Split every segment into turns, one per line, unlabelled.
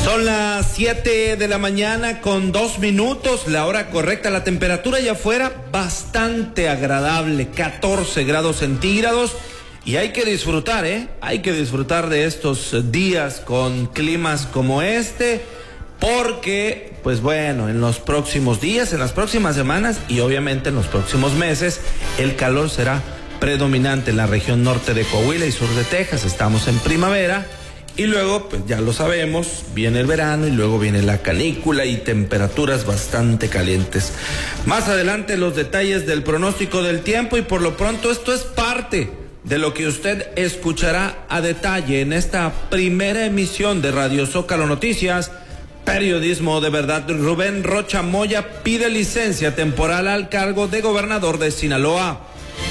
Son las 7 de la mañana con 2 minutos, la hora correcta. La temperatura allá afuera bastante agradable, 14 grados centígrados. Y hay que disfrutar, hay que disfrutar de estos días con climas como este, porque, pues bueno, en los próximos días, en las próximas semanas y obviamente en los próximos meses, el calor será predominante en la región norte de Coahuila y sur de Texas. Estamos en primavera y luego, pues ya lo sabemos, viene el verano y luego viene la canícula y temperaturas bastante calientes. Más adelante los detalles del pronóstico del tiempo, y por lo pronto esto es parte de lo que usted escuchará a detalle en esta primera emisión de Radio Zócalo Noticias. Periodismo de verdad. Rubén Rocha Moya pide licencia temporal al cargo de gobernador de Sinaloa.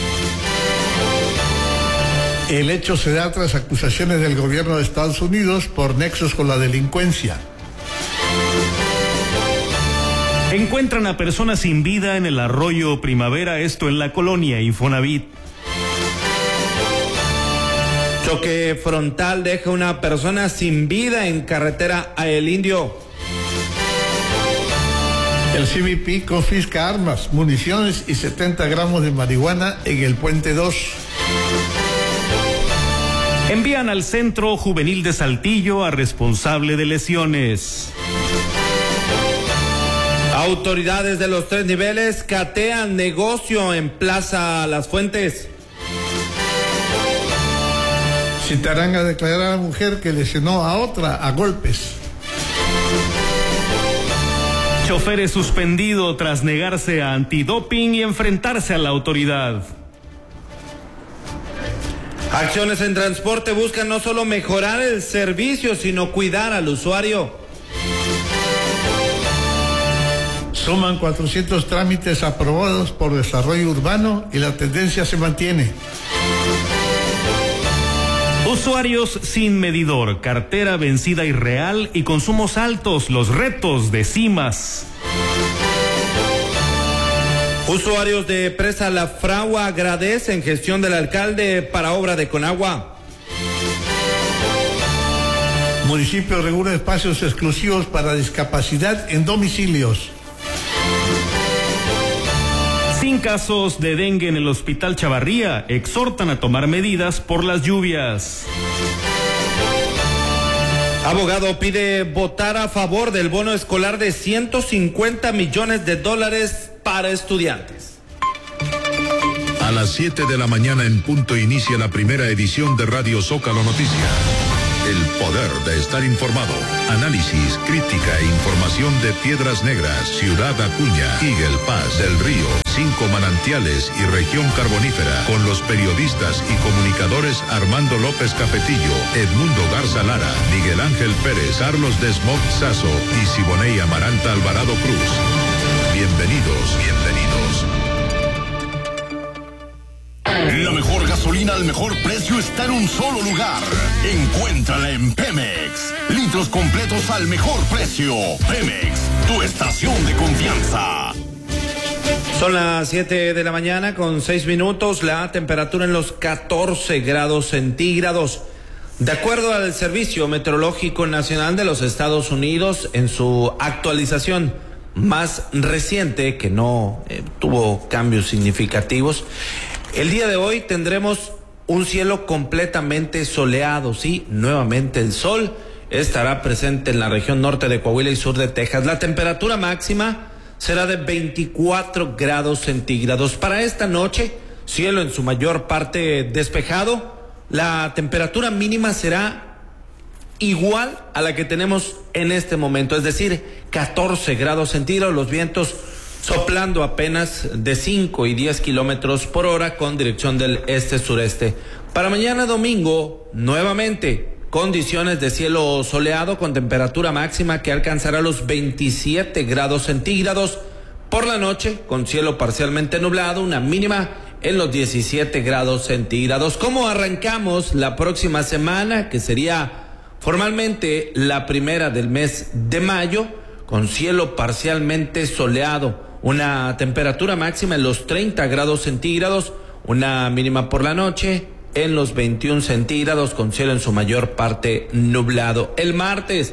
El hecho se da tras acusaciones del gobierno de Estados Unidos por nexos con la delincuencia.
Encuentran a personas sin vida en el arroyo Primavera, esto en la colonia Infonavit.
Choque frontal deja una persona sin vida en carretera a El Indio.
El CBP confisca armas, municiones y 70 gramos de marihuana en el Puente 2.
Envían al Centro Juvenil de Saltillo a responsable de lesiones.
Autoridades de los 3 niveles catean negocio en Plaza Las Fuentes.
Citarán a declarar a la mujer que lesionó a otra a golpes.
Chofer es suspendido tras negarse a antidoping y enfrentarse a la autoridad.
Acciones en transporte buscan no solo mejorar el servicio, sino cuidar al usuario.
Suman 400 trámites aprobados por desarrollo urbano y la tendencia se mantiene.
Usuarios sin medidor, cartera vencida irreal y consumos altos, los retos de CIMAS.
Usuarios de Presa La Fragua agradecen gestión del alcalde para obra de Conagua.
Municipio regula espacios exclusivos para discapacidad en domicilios.
Sin casos de dengue en el Hospital Chavarría, exhortan a tomar medidas por las lluvias.
Abogado pide votar a favor del bono escolar de $150 millones para estudiantes.
A las 7 de la mañana en punto inicia la primera edición de Radio Zócalo Noticias. El poder de estar informado. Análisis, crítica e información de Piedras Negras, Ciudad Acuña, Eagle Pass, Del Río, 5 Manantiales y Región Carbonífera, con los periodistas y comunicadores Armando López Capetillo, Edmundo Garza Lara, Miguel Ángel Pérez, Carlos Desmond Sazo y Siboney Amaranta Alvarado Cruz. Bienvenidos.
La mejor gasolina al mejor precio está en un solo lugar. Encuéntrala en Pemex. Litros completos al mejor precio. Pemex, tu estación de confianza.
Son las 7 de la mañana con 6 minutos. La temperatura en los 14 grados centígrados. De acuerdo al Servicio Meteorológico Nacional de los Estados Unidos, en su actualización más reciente, que no tuvo cambios significativos, el día de hoy tendremos un cielo completamente soleado, sí, nuevamente el sol estará presente en la región norte de Coahuila y sur de Texas. La temperatura máxima será de 24 grados centígrados. Para esta noche, cielo en su mayor parte despejado. La temperatura mínima será igual a la que tenemos en este momento, es decir, 14 grados centígrados, los vientos soplando apenas de 5 y 10 kilómetros por hora con dirección del este-sureste. Para mañana domingo, nuevamente, condiciones de cielo soleado con temperatura máxima que alcanzará los 27 grados centígrados. Por la noche, con cielo parcialmente nublado, una mínima en los 17 grados centígrados. ¿Cómo arrancamos la próxima semana, que sería formalmente la primera del mes de mayo? Con cielo parcialmente soleado, una temperatura máxima en los 30 grados centígrados, una mínima por la noche en los 21 centígrados, con cielo en su mayor parte nublado. El martes,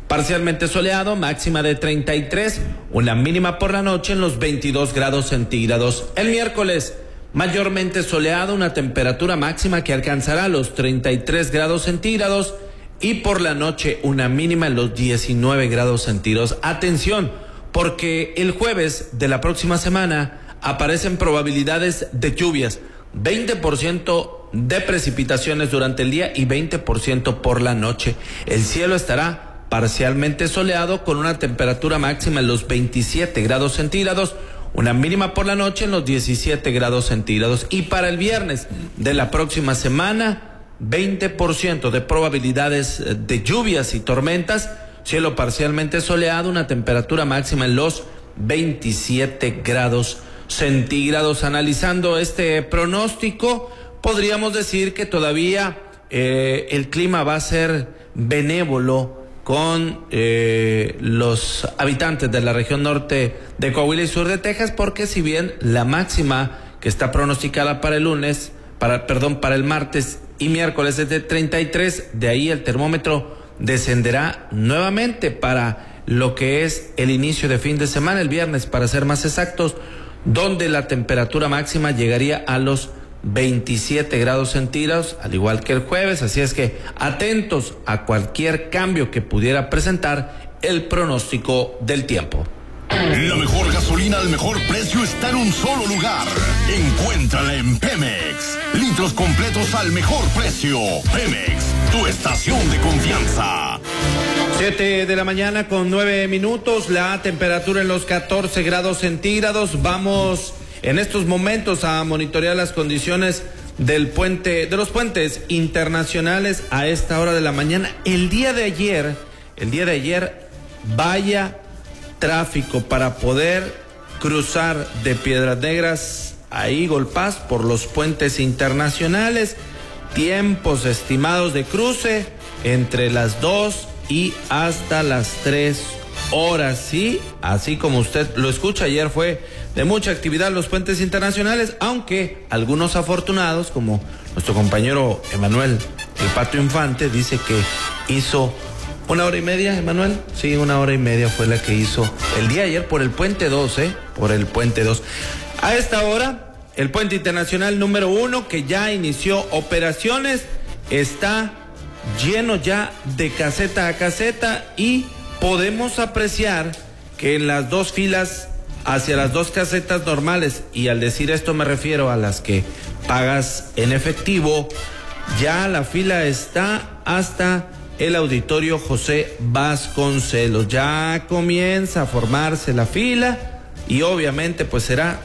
parcialmente soleado, máxima de 33, una mínima por la noche en los 22 grados centígrados. El miércoles, mayormente soleado, una temperatura máxima que alcanzará los 33 grados centígrados y por la noche una mínima en los 19 grados centígrados. Atención, porque el jueves de la próxima semana aparecen probabilidades de lluvias, 20% de precipitaciones durante el día y 20% por la noche. El cielo estará parcialmente soleado con una temperatura máxima en los 27 grados centígrados, una mínima por la noche en los 17 grados centígrados. Y para el viernes de la próxima semana, 20% de probabilidades de lluvias y tormentas, cielo parcialmente soleado, una temperatura máxima en los 27 grados centígrados. Analizando este pronóstico, podríamos decir que todavía el clima va a ser benévolo con los habitantes de la región norte de Coahuila y sur de Texas, porque si bien la máxima que está pronosticada para para el martes y miércoles es de 33, de ahí el termómetro descenderá nuevamente para lo que es el inicio de fin de semana, el viernes para ser más exactos, donde la temperatura máxima llegaría a los 27 grados centígrados, al igual que el jueves. Así es que atentos a cualquier cambio que pudiera presentar el pronóstico del tiempo.
La mejor gasolina al mejor precio está en un solo lugar. Encuéntrala en Pemex. Litros completos al mejor precio. Pemex, tu estación de confianza.
7 de la mañana con 9 minutos, la temperatura en los 14 grados centígrados. Vamos en estos momentos a monitorear las condiciones de los puentes internacionales a esta hora de la mañana. El día de ayer, vaya tráfico para poder cruzar de Piedras Negras a Eagle Pass por los puentes internacionales. Tiempos estimados de cruce entre las 2 y hasta las 3 horas. Sí, así como usted lo escucha, ayer fue de mucha actividad los puentes internacionales, aunque algunos afortunados, como nuestro compañero Emanuel El Pato Infante, dice que hizo 1 hora y media, Emanuel. Sí, 1 hora y media fue la que hizo el día de ayer por el puente 2, por el puente 2. A esta hora, el puente internacional número 1, que ya inició operaciones, está lleno ya de caseta a caseta y podemos apreciar que en las dos filas hacia las dos casetas normales, y al decir esto me refiero a las que pagas en efectivo, ya la fila está hasta el auditorio José Vasconcelos. Ya comienza a formarse la fila y obviamente pues será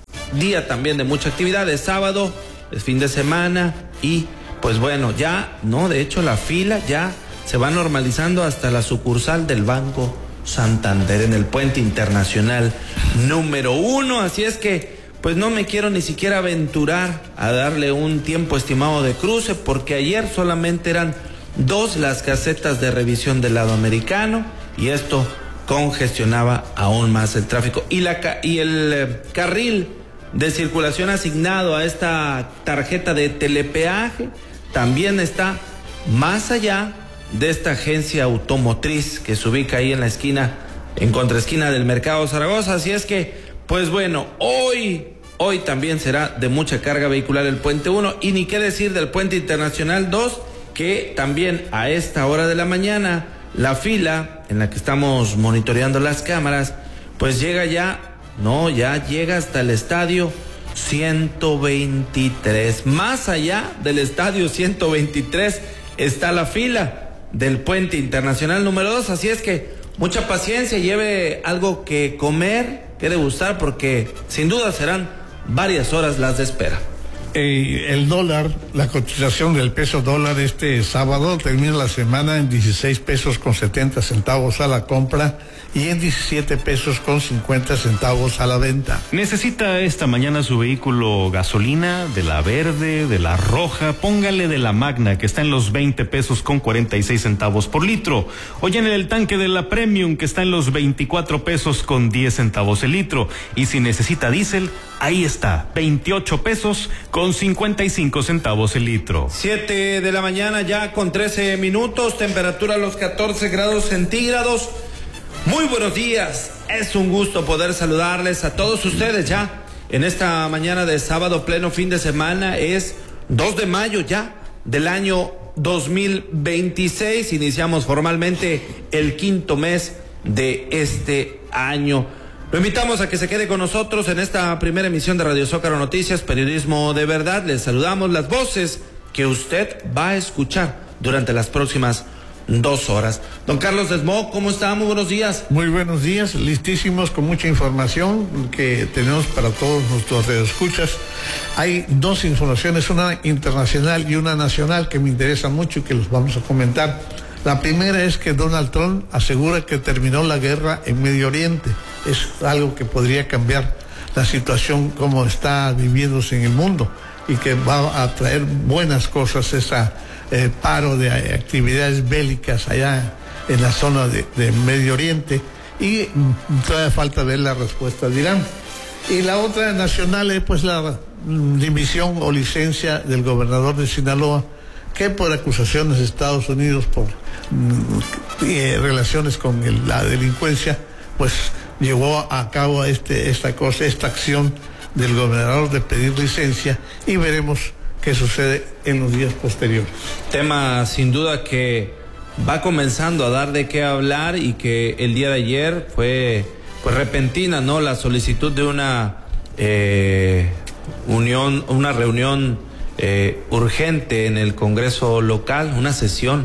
día también de mucha actividad, de sábado, es fin de semana y pues bueno, de hecho la fila ya se va normalizando hasta la sucursal del Banco Santander en el puente internacional número 1, así es que pues no me quiero ni siquiera aventurar a darle un tiempo estimado de cruce, porque ayer solamente eran 2 las casetas de revisión del lado americano y esto congestionaba aún más el tráfico y el carril de circulación asignado a esta tarjeta de telepeaje también está más allá de esta agencia automotriz que se ubica ahí en la esquina, en contraesquina del Mercado Zaragoza. Así es que, pues bueno, hoy también será de mucha carga vehicular el puente 1 y ni qué decir del puente internacional 2, que también a esta hora de la mañana la fila en la que estamos monitoreando las cámaras, pues llega llega hasta el estadio 123. Más allá del estadio 123 está la fila del puente internacional número 2, así es que mucha paciencia, lleve algo que comer, que degustar, porque sin duda serán varias horas las de espera.
El dólar, la cotización del peso dólar este sábado termina la semana en 16 pesos con 70 centavos a la compra y en 17 pesos con 50 centavos a la venta.
¿Necesita esta mañana su vehículo gasolina de la verde, de la roja? Póngale de la Magna, que está en los 20 pesos con 46 centavos por litro. O llénele el tanque de la Premium, que está en los 24 pesos con 10 centavos el litro. Y si necesita diésel, Ahí está, 28 pesos con 55 centavos el litro.
7 de la mañana ya con 13 minutos, temperatura a los 14 grados centígrados. Muy buenos días, es un gusto poder saludarles a todos ustedes ya en esta mañana de sábado pleno fin de semana. Es 2 de mayo ya del año 2026, iniciamos formalmente el quinto mes de este año. Lo invitamos a que se quede con nosotros en esta primera emisión de Radio Zócalo Noticias, periodismo de verdad. Les saludamos las voces que usted va a escuchar durante las próximas 2 horas. Don Carlos Desmo, ¿cómo está? Muy buenos días.
Muy buenos días, listísimos con mucha información que tenemos para todos nuestros radioescuchas. Hay 2 informaciones, una internacional y una nacional, que me interesan mucho y que los vamos a comentar. La primera es que Donald Trump asegura que terminó la guerra en Medio Oriente. Es algo que podría cambiar la situación como está viviéndose en el mundo y que va a traer buenas cosas esa paro de actividades bélicas allá en la zona de Medio Oriente, y todavía falta ver la respuesta de Irán. Y la otra nacional es pues la dimisión o licencia del gobernador de Sinaloa, que por acusaciones de Estados Unidos por relaciones con la delincuencia, pues llevó a cabo esta acción del gobernador de pedir licencia, y veremos qué sucede en los días posteriores.
Tema sin duda que va comenzando a dar de qué hablar, y que el día de ayer fue pues repentina, ¿no? La solicitud de una reunión urgente en el Congreso local, una sesión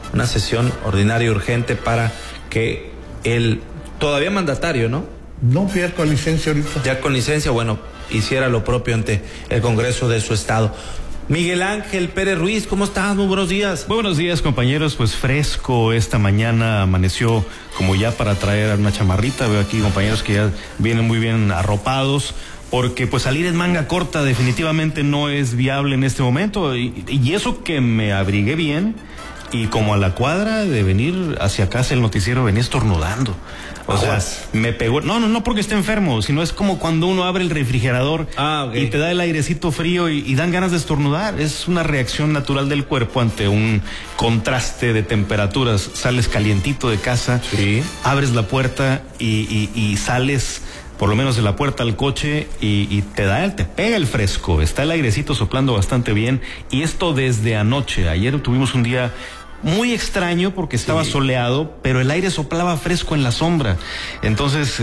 ordinaria urgente para que el todavía mandatario, ¿no?
No, ya con licencia ahorita.
Ya con licencia, bueno, hiciera lo propio ante el Congreso de su estado. Miguel Ángel Pérez Ruiz, ¿cómo estás? Muy buenos días.
Muy buenos días, compañeros. Pues fresco esta mañana, amaneció como ya para traer una chamarrita. Veo aquí compañeros que ya vienen muy bien arropados, porque pues salir en manga corta definitivamente no es viable en este momento, y eso que me abrigué bien, y como a la cuadra de venir hacia casa el noticiero venía estornudando. O sea, me pegó, no porque esté enfermo, sino es como cuando uno abre el refrigerador y te da el airecito frío y dan ganas de estornudar. Es una reacción natural del cuerpo ante un contraste de temperaturas. Sales calientito de casa,
sí,
abres la puerta y sales por lo menos de la puerta al coche y te pega el fresco. Está el airecito soplando bastante bien, y esto desde anoche. Ayer tuvimos un día muy extraño porque estaba soleado, pero el aire soplaba fresco en la sombra. Entonces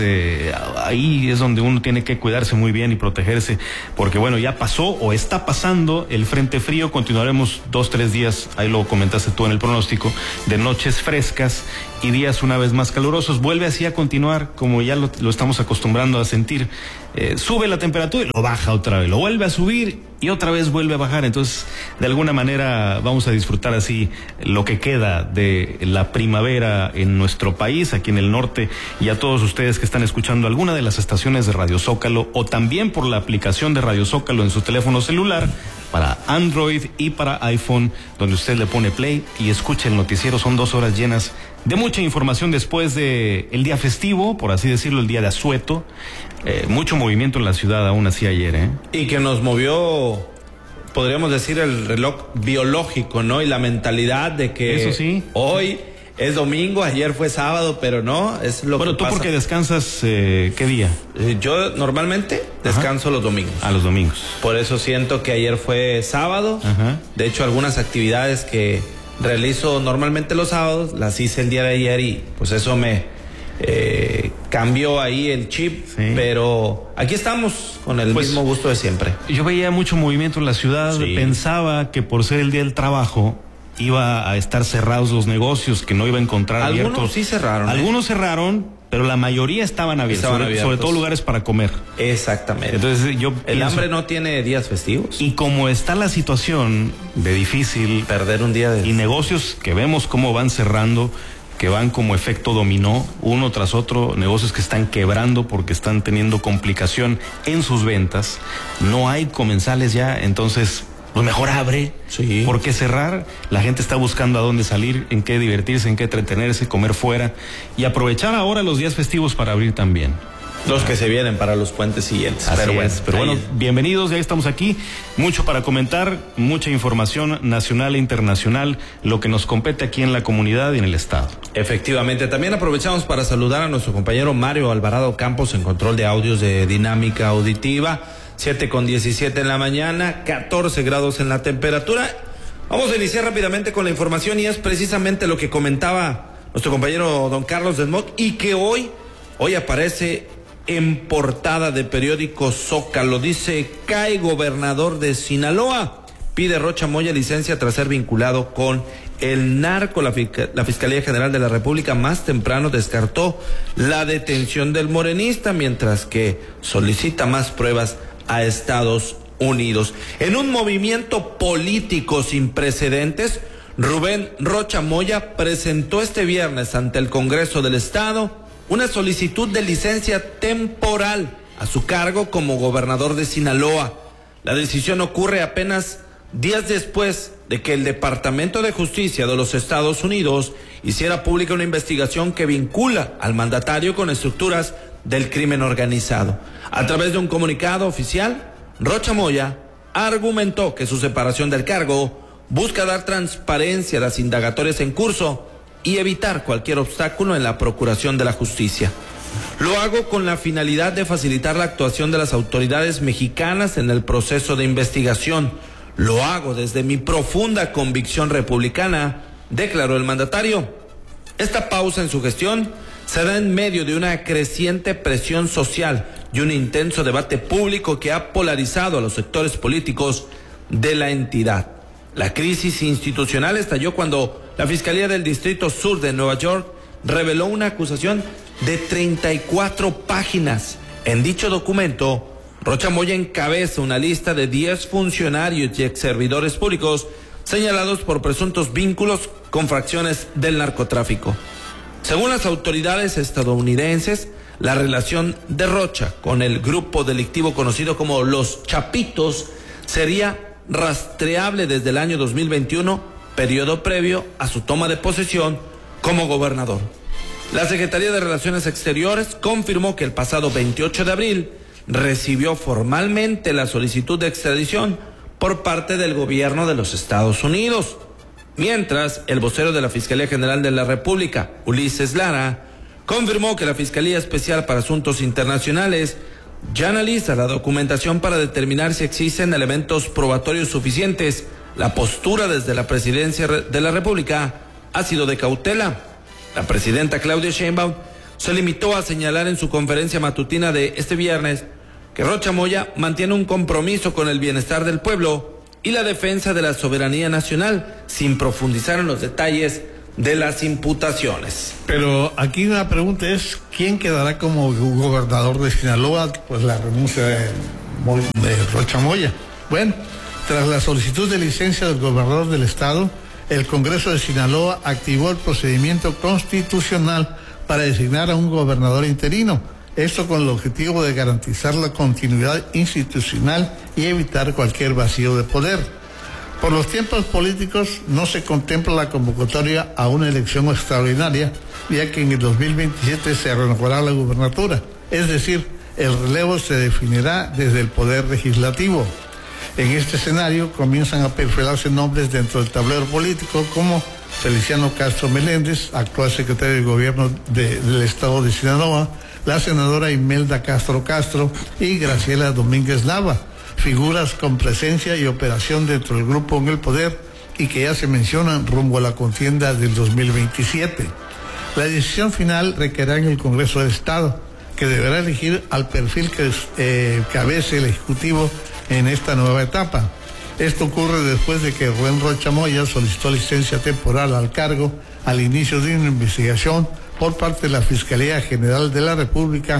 ahí es donde uno tiene que cuidarse muy bien y protegerse, porque bueno, ya pasó o está pasando el frente frío. Continuaremos 2-3 días, ahí lo comentaste tú en el pronóstico, de noches frescas y días una vez más calurosos. Vuelve así a continuar como ya lo estamos acostumbrando a sentir. Sube la temperatura y lo baja otra vez, lo vuelve a subir y otra vez vuelve a bajar. Entonces, de alguna manera vamos a disfrutar así lo que queda de la primavera en nuestro país, aquí en el norte. Y a todos ustedes que están escuchando alguna de las estaciones de Radio Zócalo, o también por la aplicación de Radio Zócalo en su teléfono celular, para Android y para iPhone, donde usted le pone play y escucha el noticiero. Son 2 horas llenas de mucha información después de el día festivo, por así decirlo, el día de asueto. Mucho movimiento en la ciudad aún así ayer,
Y que nos movió, podríamos decir, el reloj biológico, ¿no? Y la mentalidad de que
eso sí,
hoy es domingo, ayer fue sábado, pero no, es lo que pasa. Bueno,
¿tú porque descansas qué día?
Yo normalmente descanso los domingos.
A los domingos.
Por eso siento que ayer fue sábado.
Ajá.
De hecho, algunas actividades que realizo normalmente los sábados las hice el día de ayer, y pues eso me cambió ahí el chip,
sí.
Pero aquí estamos con el mismo gusto de siempre.
Yo veía mucho movimiento en la ciudad, sí. Pensaba que por ser el día del trabajo iba a estar cerrados los negocios, que no iba a encontrar abiertos.
Algunos sí cerraron.
Algunos cerraron, pero la mayoría estaban abiertos, sobre todo lugares para comer.
Exactamente.
Entonces
el hambre no tiene días festivos.
Y como está la situación de difícil
perder un día
y negocios que vemos cómo van cerrando, que van como efecto dominó, uno tras otro, negocios que están quebrando porque están teniendo complicación en sus ventas, no hay comensales ya, entonces pues mejor abre.
Sí.
¿Por qué cerrar? La gente está buscando a dónde salir, en qué divertirse, en qué entretenerse, comer fuera, y aprovechar ahora los días festivos para abrir también.
Los que se vienen para los puentes siguientes.
Así pero bueno, bienvenidos, ya estamos aquí. Mucho para comentar, mucha información nacional e internacional, lo que nos compete aquí en la comunidad y en el estado.
Efectivamente, también aprovechamos para saludar a nuestro compañero Mario Alvarado Campos en control de audios de Dinámica Auditiva. 7:17 en la mañana, 14 grados en la temperatura. Vamos a iniciar rápidamente con la información y es precisamente lo que comentaba nuestro compañero don Carlos Desmond y que hoy aparece en portada de periódico Zócalo. Dice: cae gobernador de Sinaloa, pide Rocha Moya licencia tras ser vinculado con el narco. La Fiscalía General de la República más temprano descartó la detención del morenista, mientras que solicita más pruebas a Estados Unidos. En un movimiento político sin precedentes, Rubén Rocha Moya presentó este viernes ante el Congreso del Estado una solicitud de licencia temporal a su cargo como gobernador de Sinaloa. La decisión ocurre apenas días después de que el Departamento de Justicia de los Estados Unidos hiciera pública una investigación que vincula al mandatario con estructuras del crimen organizado. A través de un comunicado oficial, Rocha Moya argumentó que su separación del cargo busca dar transparencia a las indagatorias en curso y evitar cualquier obstáculo en la procuración de la justicia. Lo hago con la finalidad de facilitar la actuación de las autoridades mexicanas en el proceso de investigación. Lo hago desde mi profunda convicción republicana, declaró el mandatario. Esta pausa en su gestión se da en medio de una creciente presión social y un intenso debate público que ha polarizado a los sectores políticos de la entidad. La crisis institucional estalló cuando la Fiscalía del Distrito Sur de Nueva York reveló una acusación de 34 páginas. En dicho documento, Rocha Moya encabeza una lista de 10 funcionarios y exservidores públicos señalados por presuntos vínculos con fracciones del narcotráfico. Según las autoridades estadounidenses, la relación de Rocha con el grupo delictivo conocido como los Chapitos sería rastreable desde el año 2021, periodo previo a su toma de posesión como gobernador. La Secretaría de Relaciones Exteriores confirmó que el pasado 28 de abril recibió formalmente la solicitud de extradición por parte del gobierno de los Estados Unidos. Mientras, el vocero de la Fiscalía General de la República, Ulises Lara, confirmó que la Fiscalía Especial para Asuntos Internacionales ya analiza la documentación para determinar si existen elementos probatorios suficientes. La postura desde la Presidencia de la República ha sido de cautela. La presidenta Claudia Sheinbaum se limitó a señalar en su conferencia matutina de este viernes que Rocha Moya mantiene un compromiso con el bienestar del pueblo y la defensa de la soberanía nacional, sin profundizar en los detalles de las imputaciones.
Pero aquí una pregunta es: ¿quién quedará como gobernador de Sinaloa? Pues la renuncia de Rocha Moya. Bueno, tras la solicitud de licencia del gobernador del estado, el Congreso de Sinaloa activó el procedimiento constitucional para designar a un gobernador interino. Esto con el objetivo de garantizar la continuidad institucional y evitar cualquier vacío de poder. Por los tiempos políticos no se contempla la convocatoria a una elección extraordinaria, ya que en el 2027 se renovará la gubernatura. Es decir, el relevo se definirá desde el poder legislativo. En este escenario comienzan a perfilarse nombres dentro del tablero político como Feliciano Castro Meléndez, actual secretario de Gobierno del Estado de Sinaloa, la senadora Imelda Castro Castro y Graciela Domínguez Nava, figuras con presencia y operación dentro del grupo en el poder y que ya se mencionan rumbo a la contienda del 2027. La decisión final recaerá en el Congreso del Estado, que deberá elegir al perfil que cabece el Ejecutivo en esta nueva etapa. Esto ocurre después de que Rubén Rocha Moya solicitó licencia temporal al cargo al inicio de una investigación por parte de la Fiscalía General de la República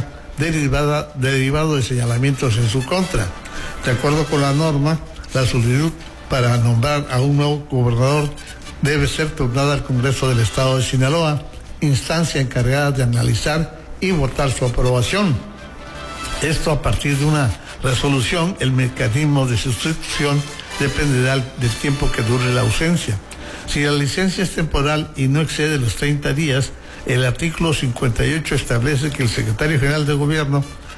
derivado de señalamientos en su contra. De acuerdo con la norma, la solicitud para nombrar a un nuevo gobernador debe ser turnada al Congreso del Estado de Sinaloa, instancia encargada de analizar y votar su aprobación. Esto a partir de una resolución. El mecanismo de sustitución dependerá del tiempo que dure la ausencia. Si la licencia es temporal y no excede los 30 días, el artículo 58 establece que el secretario general de gobierno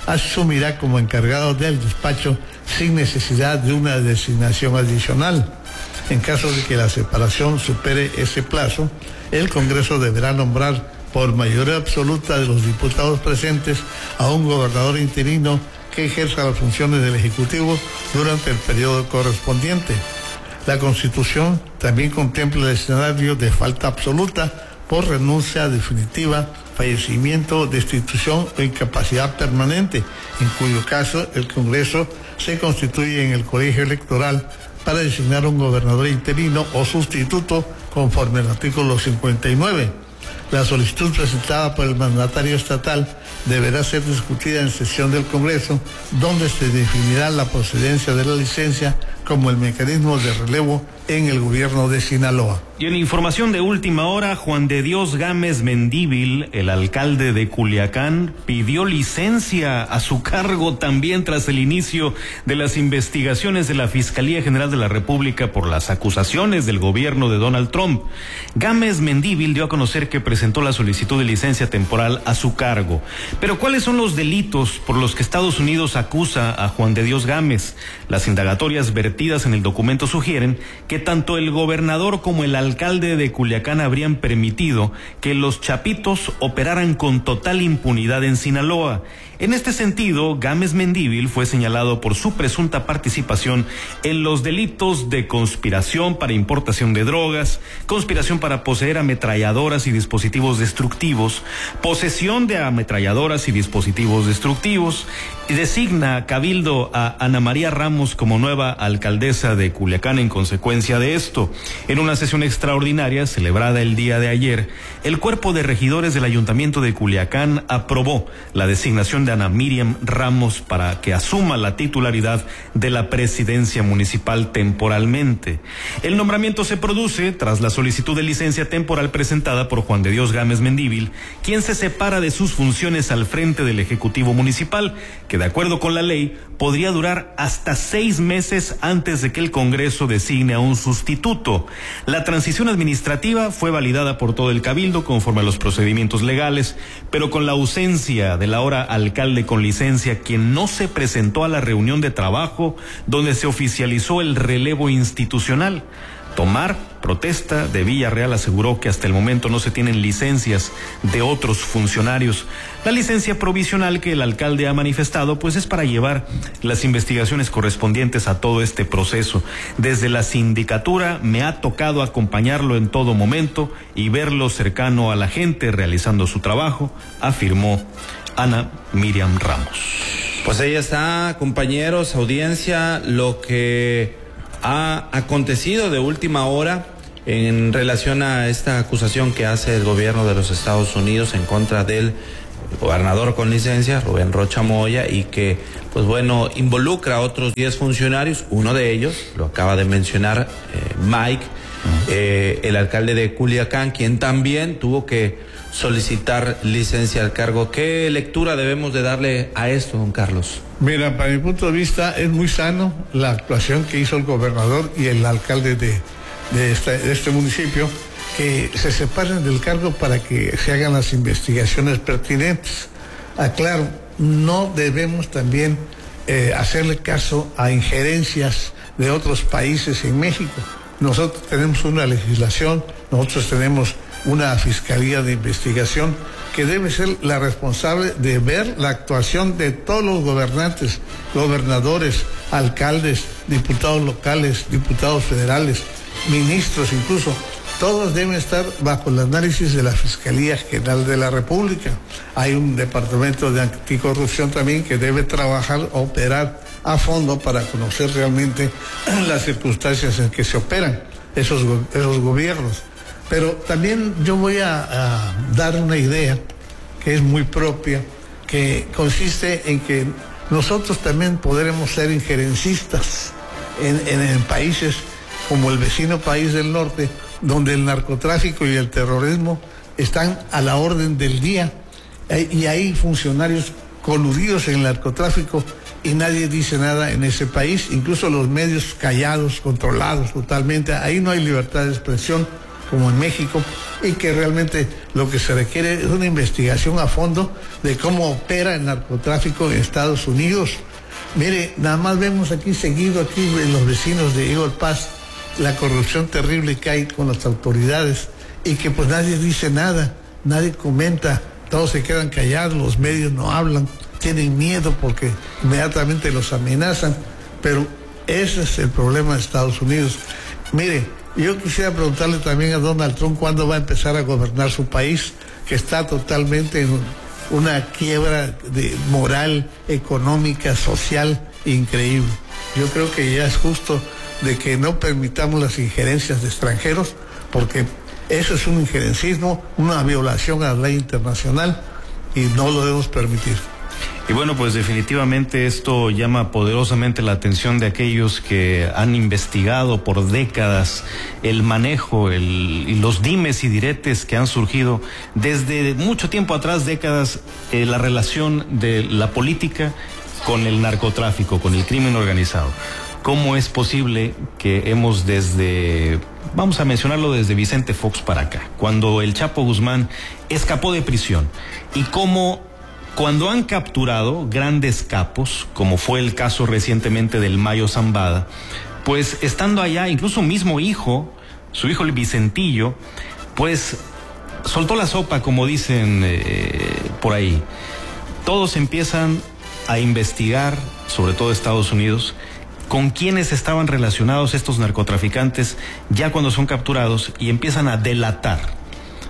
asumirá como encargado del despacho sin necesidad de una designación adicional. En caso de que la separación supere ese plazo, el Congreso deberá nombrar por mayoría absoluta de los diputados presentes a un gobernador interino que ejerza las funciones del Ejecutivo durante el periodo correspondiente. La Constitución también contempla el escenario de falta absoluta por renuncia definitiva, fallecimiento, destitución o incapacidad permanente, en cuyo caso el Congreso se constituye en el colegio electoral para designar un gobernador interino o sustituto conforme al artículo 59. La solicitud presentada por el mandatario estatal deberá ser discutida en sesión del Congreso, donde se definirá la procedencia de la licencia como el mecanismo de relevo en el gobierno de Sinaloa.
Y en información de última hora, Juan de Dios Gámez Mendívil, el alcalde de Culiacán, pidió licencia a su cargo también tras el inicio de las investigaciones de la Fiscalía General de la República por las acusaciones del gobierno de Donald Trump. Gámez Mendívil dio a conocer que presentó la solicitud de licencia temporal a su cargo. Pero ¿cuáles son los delitos por los que Estados Unidos acusa a Juan de Dios Gámez? Las indagatorias vertidas en el documento sugieren que tanto el gobernador como el alcalde de Culiacán habrían permitido que los chapitos operaran con total impunidad en Sinaloa. En este sentido, Gámez Mendívil fue señalado por su presunta participación en los delitos de conspiración para importación de drogas, conspiración para poseer ametralladoras y dispositivos destructivos, posesión de ametralladoras y dispositivos destructivos, y designa a Cabildo a Ana María Ramos como nueva alcaldesa de Culiacán en consecuencia de esto. En una sesión extraordinaria celebrada el día de ayer, el cuerpo de regidores del Ayuntamiento de Culiacán aprobó la designación de Ana Miriam Ramos para que asuma la titularidad de la presidencia municipal temporalmente. El nombramiento se produce tras la solicitud de licencia temporal presentada por Juan de Dios Gámez Mendívil, quien se separa de sus funciones al frente del Ejecutivo Municipal, que de acuerdo con la ley podría durar hasta 6 meses antes de que el Congreso designe a un sustituto. La transición administrativa fue validada por todo el Cabildo conforme a los procedimientos legales, pero con la ausencia del ahora alcalde con licencia, quien no se presentó a la reunión de trabajo donde se oficializó el relevo institucional. Tomar protesta de Villarreal aseguró que hasta el momento no se tienen licencias de otros funcionarios. La licencia provisional que el alcalde ha manifestado pues es para llevar las investigaciones correspondientes a todo este proceso. Desde la sindicatura me ha tocado acompañarlo en todo momento y verlo cercano a la gente realizando su trabajo, afirmó Ana Miriam Ramos.
Pues ahí está, compañeros, audiencia, lo que ha acontecido de última hora en relación a esta acusación que hace el gobierno de los Estados Unidos en contra del gobernador con licencia, Rubén Rocha Moya, y que, pues bueno, involucra a otros 10 funcionarios. Uno de ellos, lo acaba de mencionar Mike, el alcalde de Culiacán, quien también tuvo que solicitar licencia al cargo. ¿Qué lectura debemos de darle a esto, don Carlos?
Mira, para mi punto de vista es muy sano la actuación que hizo el gobernador y el alcalde de este municipio, que se separen del cargo para que se hagan las investigaciones pertinentes. Aclaro, no debemos también hacerle caso a injerencias de otros países en México. Nosotros tenemos una legislación, nosotros tenemos una fiscalía de investigación que debe ser la responsable de ver la actuación de todos los gobernantes, gobernadores, alcaldes, diputados locales, diputados federales, ministros incluso. Todos deben estar bajo el análisis de la Fiscalía General de la República. Hay un departamento de anticorrupción también que debe trabajar, operar a fondo para conocer realmente las circunstancias en que se operan esos gobiernos. Pero también yo voy a dar una idea que es muy propia, que consiste en que nosotros también podremos ser injerencistas en países como el vecino país del norte, donde el narcotráfico y el terrorismo están a la orden del día, y hay funcionarios coludidos en el narcotráfico y nadie dice nada en ese país, incluso los medios callados, controlados totalmente. Ahí no hay libertad de expresión, como en México, y que realmente lo que se requiere es una investigación a fondo de cómo opera el narcotráfico en Estados Unidos. Mire, nada más vemos aquí seguido, aquí en los vecinos de Eagle Pass, la corrupción terrible que hay con las autoridades y que pues nadie dice nada, nadie comenta, todos se quedan callados, los medios no hablan, tienen miedo porque inmediatamente los amenazan, pero ese es el problema de Estados Unidos. Mire, yo quisiera preguntarle también a Donald Trump cuándo va a empezar a gobernar su país, que está totalmente en una quiebra de moral, económica, social, increíble. Yo creo que ya es justo de que no permitamos las injerencias de extranjeros, porque eso es un injerencismo, una violación a la ley internacional y no lo debemos permitir.
Y bueno, pues definitivamente esto llama poderosamente la atención de aquellos que han investigado por décadas el manejo y los dimes y diretes que han surgido desde mucho tiempo atrás, décadas, la relación de la política con el narcotráfico, con el crimen organizado. ¿Cómo es posible que hemos vamos a mencionarlo desde Vicente Fox para acá, cuando el Chapo Guzmán escapó de prisión, y cómo cuando han capturado grandes capos, como fue el caso recientemente del Mayo Zambada, pues estando allá, incluso mismo hijo, su hijo el Vicentillo, pues soltó la sopa, como dicen por ahí. Todos empiezan a investigar, sobre todo Estados Unidos, con quiénes estaban relacionados estos narcotraficantes ya cuando son capturados, y empiezan a delatar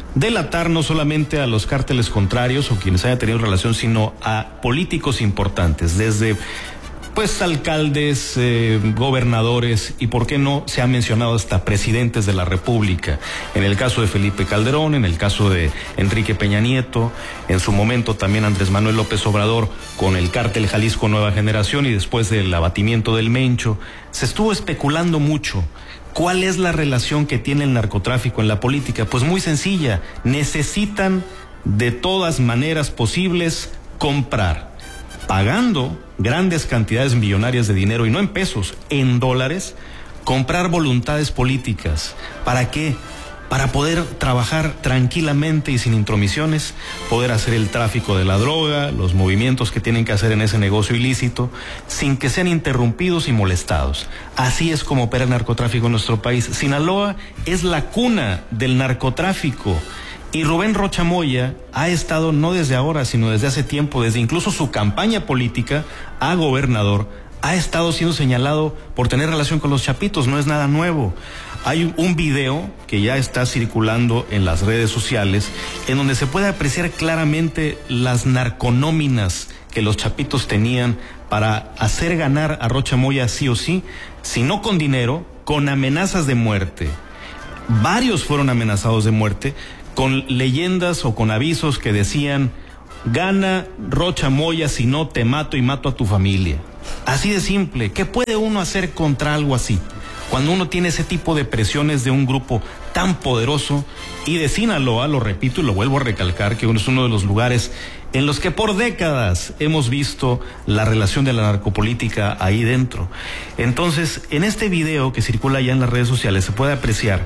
no solamente a los cárteles contrarios o quienes hayan tenido relación, sino a políticos importantes, desde pues alcaldes, gobernadores, y por qué no se ha mencionado hasta presidentes de la República. En el caso de Felipe Calderón, en el caso de Enrique Peña Nieto, en su momento también Andrés Manuel López Obrador con el cártel Jalisco Nueva Generación, y después del abatimiento del Mencho. Se estuvo especulando mucho. ¿Cuál es la relación que tiene el narcotráfico en la política? Pues muy sencilla, necesitan de todas maneras posibles comprar, pagando grandes cantidades millonarias de dinero, y no en pesos, en dólares, comprar voluntades políticas. ¿Para qué? Para poder trabajar tranquilamente y sin intromisiones, poder hacer el tráfico de la droga, los movimientos que tienen que hacer en ese negocio ilícito, sin que sean interrumpidos y molestados. Así es como opera el narcotráfico en nuestro país. Sinaloa es la cuna del narcotráfico. Y Rubén Rocha Moya ha estado, no desde ahora, sino desde hace tiempo, desde incluso su campaña política a gobernador, ha estado siendo señalado por tener relación con los chapitos. No es nada nuevo. Hay un video que ya está circulando en las redes sociales en donde se puede apreciar claramente las narconóminas que los chapitos tenían para hacer ganar a Rocha Moya sí o sí, si no con dinero, con amenazas de muerte. Varios fueron amenazados de muerte con leyendas o con avisos que decían: gana Rocha Moya, si no te mato y mato a tu familia. Así de simple. ¿Qué puede uno hacer contra algo así? Cuando uno tiene ese tipo de presiones de un grupo tan poderoso, y de Sinaloa, lo repito y lo vuelvo a recalcar, que es uno de los lugares en los que por décadas hemos visto la relación de la narcopolítica ahí dentro. Entonces, en este video que circula ya en las redes sociales se puede apreciar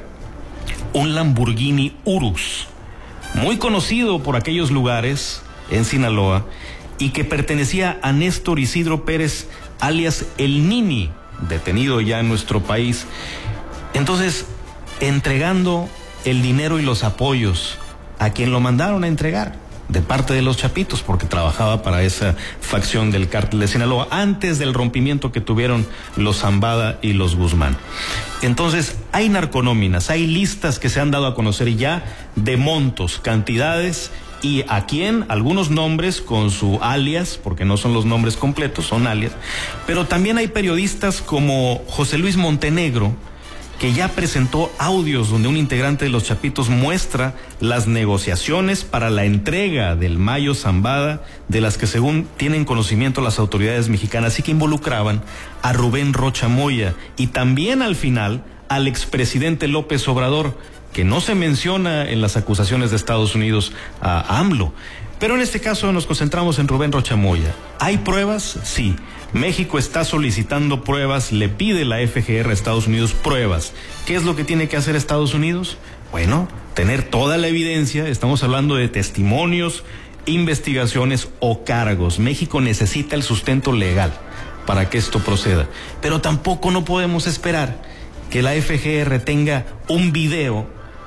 un Lamborghini Urus, muy conocido por aquellos lugares en Sinaloa, y que pertenecía a Néstor Isidro Pérez, alias El Nini, detenido ya en nuestro país. Entonces, entregando el dinero y los apoyos a quien lo mandaron a entregar, de parte de los chapitos, porque trabajaba para esa facción del cártel de Sinaloa antes del rompimiento que tuvieron los Zambada y los Guzmán. Entonces, hay narconóminas, hay listas que se han dado a conocer ya de montos, cantidades, y a quién, algunos nombres con su alias, porque no son los nombres completos, son alias. Pero también hay periodistas como José Luis Montenegro, que ya presentó audios donde un integrante de los chapitos muestra las negociaciones para la entrega del Mayo Zambada, de las que según tienen conocimiento las autoridades mexicanas, y que involucraban a Rubén Rocha Moya y también al final al expresidente López Obrador, que no se menciona en las acusaciones de Estados Unidos a AMLO. Pero en este caso nos concentramos en Rubén Rocha Moya. ¿Hay pruebas? Sí. México está solicitando pruebas, le pide la FGR a Estados Unidos pruebas. ¿Qué es lo que tiene que hacer Estados Unidos? Bueno, tener toda la evidencia, estamos hablando de testimonios, investigaciones o cargos. México necesita el sustento legal para que esto proceda, pero tampoco no podemos esperar que la FGR tenga un video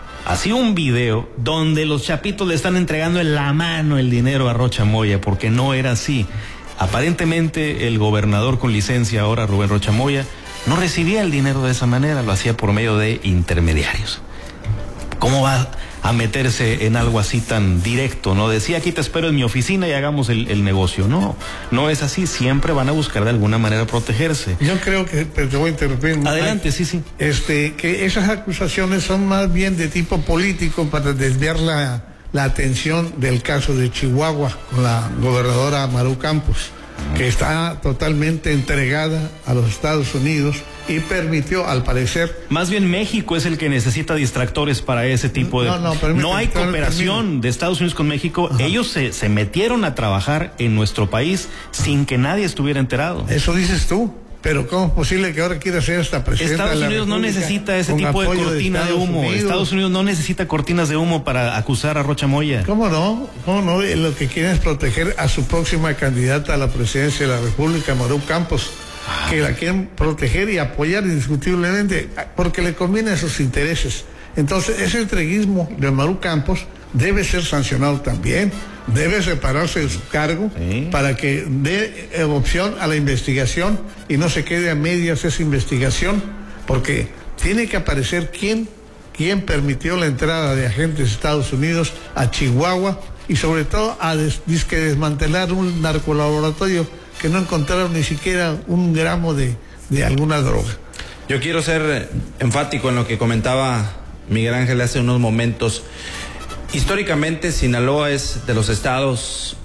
donde los chapitos le están entregando en la mano el dinero a Rocha Moya, porque no era así. Aparentemente el gobernador con licencia ahora, Rubén Rocha Moya, no recibía el dinero de esa manera, lo hacía por medio de intermediarios. ¿Cómo va a meterse en algo así tan directo? No decía, aquí te espero en mi oficina y hagamos el negocio. No es así, siempre van a buscar de alguna manera protegerse.
Yo creo que, pero te voy a interrumpir.
Adelante, sí.
Que esas acusaciones son más bien de tipo político para desviar la atención del caso de Chihuahua con la gobernadora Maru Campos, que está totalmente entregada a los Estados Unidos y permitió, al parecer...
Más bien México es el que necesita distractores para ese tipo de... No hay cooperación de Estados Unidos con México. Ajá. Ellos se metieron a trabajar en nuestro país sin que nadie estuviera enterado.
Eso dices tú. Pero ¿cómo es posible que ahora quiera ser esta presidenta?
Estados Unidos no necesita ese tipo de cortina de humo. Estados Unidos no necesita cortinas de humo para acusar a Rocha Moya.
¿Cómo no? Lo que quieren es proteger a su próxima candidata a la presidencia de la República, Maru Campos, que la quieren proteger y apoyar indiscutiblemente, porque le conviene a sus intereses. Entonces, ese entreguismo de Maru Campos debe ser sancionado también. Debe separarse de su cargo, sí, para que dé opción a la investigación y no se quede a medias esa investigación, porque tiene que aparecer quién permitió la entrada de agentes de Estados Unidos a Chihuahua y sobre todo a desmantelar un narcolaboratorio que no encontraron ni siquiera un gramo de alguna droga.
Yo quiero ser enfático en lo que comentaba Miguel Ángel hace unos momentos. Históricamente Sinaloa es de los estados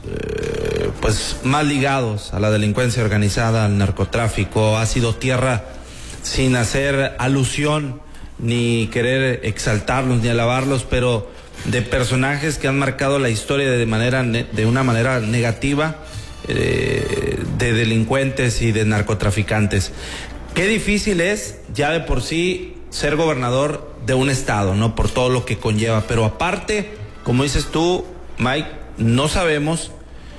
pues más ligados a la delincuencia organizada, al narcotráfico. Ha sido tierra, sin hacer alusión ni querer exaltarlos ni alabarlos, pero de personajes que han marcado la historia de una manera negativa, de delincuentes y de narcotraficantes. Qué difícil es ya de por sí ser gobernador de un estado, ¿no? Por todo lo que conlleva, pero aparte, como dices tú, Mike, no sabemos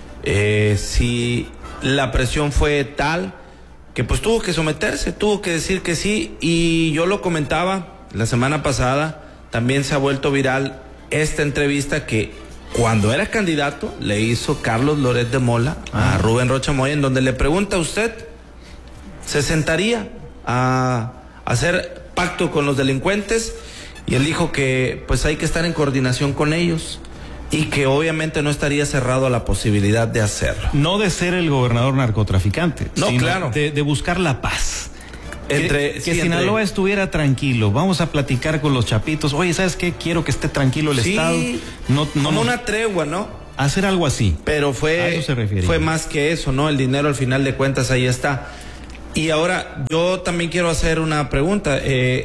si la presión fue tal que pues tuvo que someterse, tuvo que decir que sí, y yo lo comentaba la semana pasada, también se ha vuelto viral esta entrevista que cuando era candidato le hizo Carlos Loret de Mola a Rubén Rocha Moya, en donde le pregunta: ¿usted se sentaría a hacer pacto con los delincuentes? Y él dijo que pues hay que estar en coordinación con ellos y que obviamente no estaría cerrado a la posibilidad de hacerlo.
No de ser el gobernador narcotraficante,
no,
sino
claro,
de buscar la paz. Que Sinaloa estuviera tranquilo. Vamos a platicar con los chapitos. Oye, ¿sabes qué? Quiero que esté tranquilo el estado.
Como una tregua, ¿no?
Hacer algo así.
Pero
a eso se refiere.
Fue más que eso, ¿no? El dinero al final de cuentas ahí está. Y ahora yo también quiero hacer una pregunta.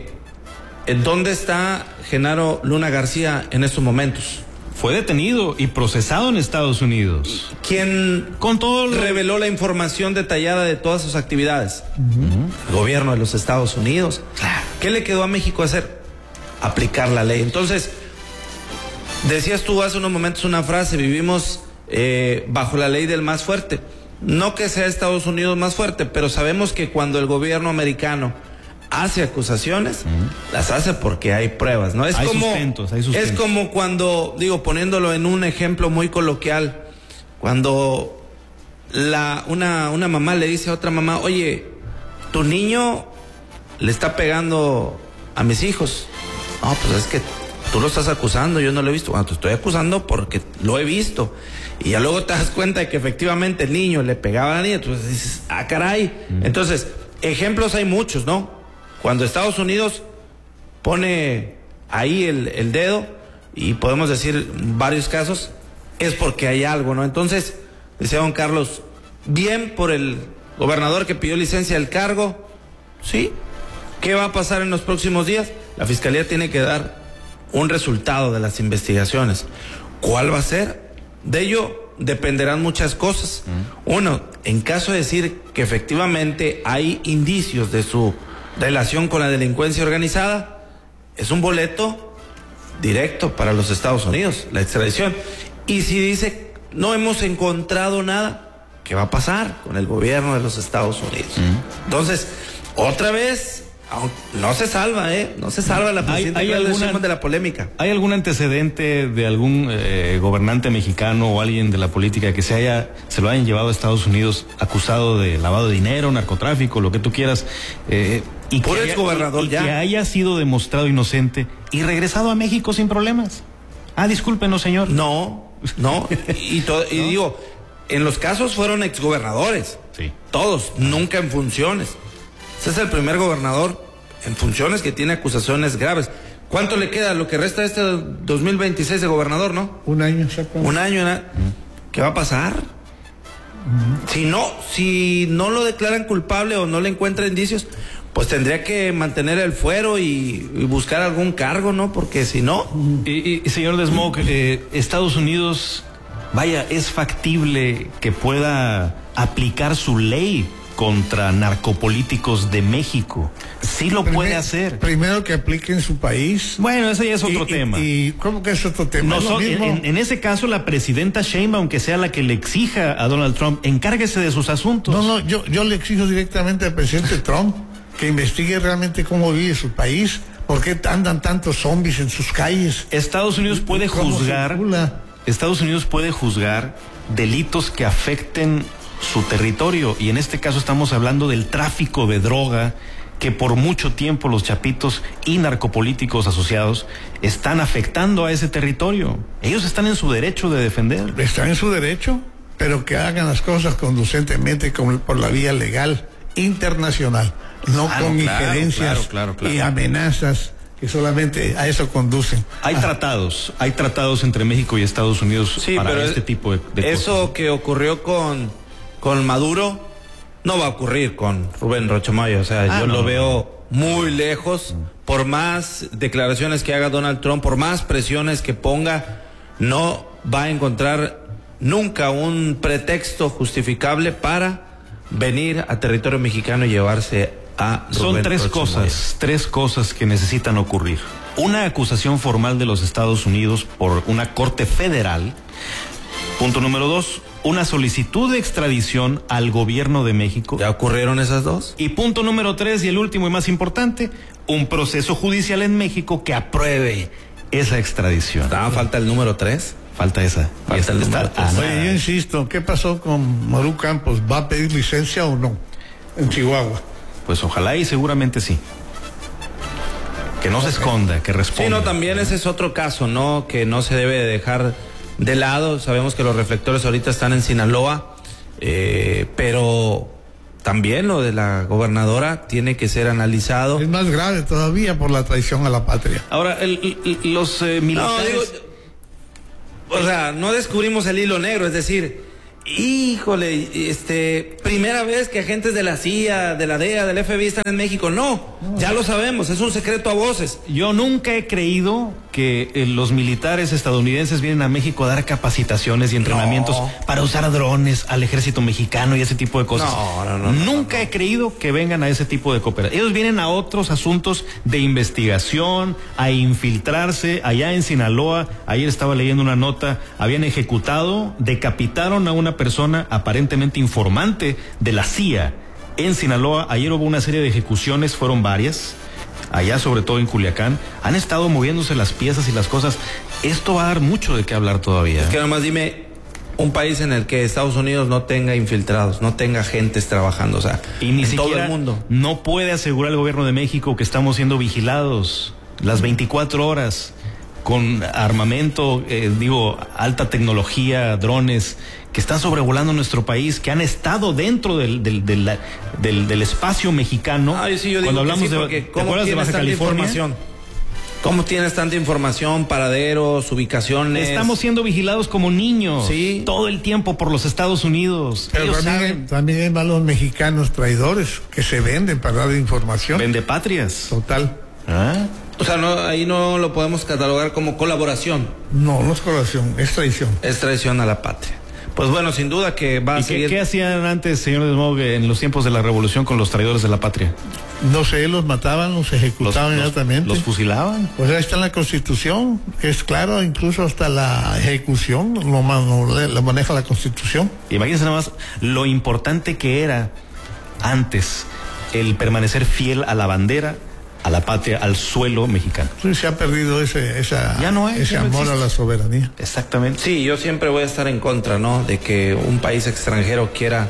¿Dónde está Genaro Luna García en estos momentos?
Fue detenido y procesado en Estados Unidos.
¿Quién reveló la información detallada de todas sus actividades? El gobierno de los Estados Unidos. ¿Qué le quedó a México hacer? Aplicar la ley. Entonces, decías tú hace unos momentos una frase: vivimos bajo la ley del más fuerte. No que sea Estados Unidos más fuerte, pero sabemos que cuando el gobierno americano hace acusaciones, las hace porque hay pruebas, ¿no? Hay sustentos. Es como cuando, poniéndolo en un ejemplo muy coloquial, cuando una mamá le dice a otra mamá: oye, tu niño le está pegando a mis hijos. No, pues es que tú lo estás acusando, yo no lo he visto. Bueno, te estoy acusando porque lo he visto. Y ya luego te das cuenta de que efectivamente el niño le pegaba a la niña. Entonces dices: ah, caray. Entonces, ejemplos hay muchos, ¿no? Cuando Estados Unidos pone ahí el dedo, y podemos decir varios casos, es porque hay algo, ¿no? Entonces, decía don Carlos, bien por el gobernador que pidió licencia del cargo, ¿sí? ¿Qué va a pasar en los próximos días? La Fiscalía tiene que dar un resultado de las investigaciones. ¿Cuál va a ser? De ello dependerán muchas cosas. Uno, en caso de decir que efectivamente hay indicios de su relación con la delincuencia organizada, es un boleto directo para los Estados Unidos, la extradición. Y si dice, no hemos encontrado nada, ¿qué va a pasar con el gobierno de los Estados Unidos? Entonces, otra vez, no se salva, no se salva la presidenta de la polémica.
¿Hay algún antecedente de algún gobernante mexicano o alguien de la política que se lo hayan llevado a Estados Unidos acusado de lavado de dinero, narcotráfico, lo que tú quieras, y
por el gobernador
que haya sido demostrado inocente y regresado a México sin problemas? Discúlpenos, señor.
No. Y digo, en los casos fueron exgobernadores.
Sí.
Todos, nunca en funciones. Ese es el primer gobernador en funciones que tiene acusaciones graves. ¿Cuánto le queda lo que resta de este 2026 de gobernador, no?
Un año, exactamente.
Un año, ¿qué va a pasar? Si no lo declaran culpable o no le encuentran indicios, pues tendría que mantener el fuero y buscar algún cargo, ¿no? Porque si no...
Y señor Desmog, Estados Unidos, es factible que pueda aplicar su ley contra narcopolíticos de México. Sí lo puede hacer.
Primero que aplique en su país.
Bueno, ese ya es otro tema.
¿Y cómo que es otro tema?
En ese caso, la presidenta Sheinbaum, aunque sea la que le exija a Donald Trump, encárguese de sus asuntos.
Yo le exijo directamente al presidente Trump que investigue realmente cómo vive su país, por qué andan tantos zombies en sus calles.
Estados Unidos puede juzgar delitos que afecten su territorio, y en este caso estamos hablando del tráfico de droga, que por mucho tiempo los chapitos y narcopolíticos asociados están afectando a ese territorio. Ellos están en su derecho de defender.
Están en su derecho, pero que hagan las cosas conducentemente por la vía legal internacional, no con injerencias y amenazas que solamente a eso conducen.
Hay tratados entre México y Estados Unidos para este tipo de cosas.
Eso que ocurrió con Maduro no va a ocurrir con Rubén Rocha Moya. O sea, yo lo veo muy lejos. Por más declaraciones que haga Donald Trump, por más presiones que ponga, no va a encontrar nunca un pretexto justificable para venir a territorio mexicano y llevarse a Rubén.
Son tres cosas que necesitan ocurrir. Una acusación formal de los Estados Unidos por una corte federal. Punto número 2, una solicitud de extradición al gobierno de México.
¿Ya ocurrieron esas dos?
Y punto número 3, y el último y más importante, un proceso judicial en México que apruebe esa extradición.
Falta el número 3.
Falta esa.
Falta el número 3.
Oye, yo insisto, ¿qué pasó con Maru Campos? ¿Va a pedir licencia o no en Chihuahua?
Pues ojalá y seguramente sí. Que no se esconda, que responda.
Sí, también ese es otro caso, ¿no? Que no se debe dejar de lado. Sabemos que los reflectores ahorita están en Sinaloa, pero también lo de la gobernadora tiene que ser analizado.
Es más grave todavía por la traición a la patria.
Ahora, los militares...
no descubrimos el hilo negro, es decir, híjole, primera vez que agentes de la CIA, de la DEA, del FBI están en México. No, ya lo sabemos, es un secreto a voces.
Yo nunca he creído que los militares estadounidenses vienen a México a dar capacitaciones y entrenamientos para usar drones al ejército mexicano y ese tipo de cosas. Nunca he creído que vengan a ese tipo de cooperación. Ellos vienen a otros asuntos de investigación, a infiltrarse. Allá en Sinaloa, ayer estaba leyendo una nota, habían decapitaron a una persona aparentemente informante de la CIA en Sinaloa. Ayer hubo una serie de ejecuciones, fueron varias, allá sobre todo en Culiacán. Han estado moviéndose las piezas y las cosas. Esto va a dar mucho de qué hablar todavía.
Es que nomás dime un país en el que Estados Unidos no tenga infiltrados, no tenga agentes trabajando,
y ni siquiera
todo el mundo.
No puede asegurar el gobierno de México que estamos siendo vigilados las 24 horas con armamento, alta tecnología, drones que están sobrevolando nuestro país, que han estado dentro del espacio mexicano.
Cuando hablamos de Baja California, ¿cómo tienes tanta información, paraderos, ubicaciones?
Estamos siendo vigilados como niños, todo el tiempo por los Estados Unidos.
Pero también hay malos mexicanos traidores que se venden para dar información.
Vendepatrias.
Total.
O sea, ahí no lo podemos catalogar como colaboración.
No es colaboración, es traición.
Es traición a la patria. Pues bueno, sin duda que va a seguir.
¿Qué hacían antes, señor Desmog, en los tiempos de la revolución con los traidores de la patria?
No sé, los mataban, los ejecutaban inmediatamente.
Los fusilaban.
Pues ahí está en la Constitución, que es claro, incluso hasta la ejecución lo maneja la Constitución.
Imagínense nada más lo importante que era antes el permanecer fiel a la bandera, a la patria, al suelo mexicano.
Sí, se ha perdido ese amor a la soberanía.
Exactamente.
Sí, yo siempre voy a estar en contra, ¿no? De que un país extranjero quiera,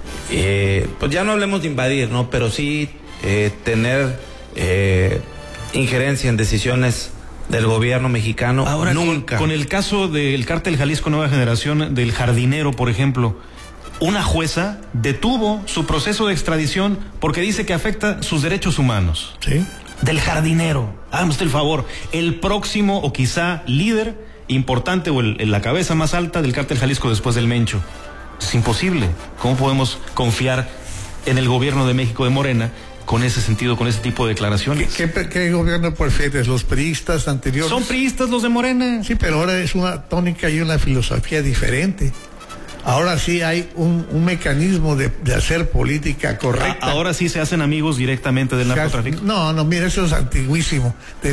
pues ya no hablemos de invadir, ¿no? Pero sí tener injerencia en decisiones del gobierno mexicano.
Ahora,
nunca.
Con el caso del cártel Jalisco Nueva Generación, del Jardinero, por ejemplo, una jueza detuvo su proceso de extradición porque dice que afecta sus derechos humanos.
Sí.
Del Jardinero. Hágame usted el favor. El próximo o quizá líder importante o la cabeza más alta del cártel Jalisco después del Mencho. Es imposible. ¿Cómo podemos confiar en el gobierno de México de Morena con ese sentido, con ese tipo de declaraciones?
¿Qué gobierno prefieres? ¿Los priistas anteriores?
Son priistas los de Morena.
Sí, pero ahora es una tónica y una filosofía diferente. Ahora sí hay un mecanismo de hacer política correcta.
Ahora sí se hacen amigos directamente del narcotráfico.
No, mira, eso es antiguísimo.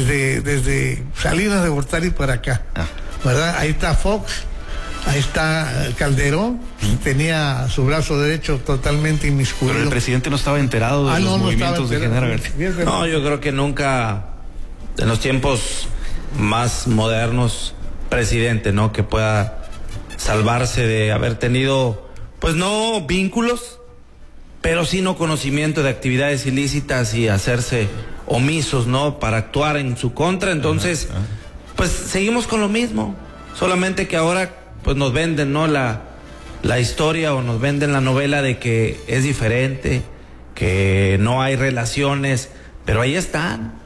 Desde Salinas de Gortari para acá. ¿Verdad? Ahí está Fox, ahí está Calderón, tenía su brazo derecho totalmente inmiscuido.
Pero el presidente no estaba enterado de los movimientos de Genaro García.
No, yo creo que nunca, en los tiempos más modernos, presidente, ¿no? Que pueda salvarse de haber tenido, pues no vínculos, pero sí no conocimiento de actividades ilícitas y hacerse omisos, ¿no? Para actuar en su contra. Entonces, pues seguimos con lo mismo, solamente que ahora pues nos venden, ¿no? La historia, o nos venden la novela de que es diferente, que no hay relaciones, pero ahí están.